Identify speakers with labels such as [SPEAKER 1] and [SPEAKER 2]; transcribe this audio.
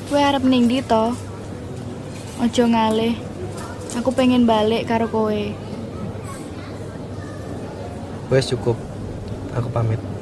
[SPEAKER 1] Kowe arep ning ndi to? Ojo ngalih. Aku pengen balik karo kowe.
[SPEAKER 2] Wes cukup. Aku pamit.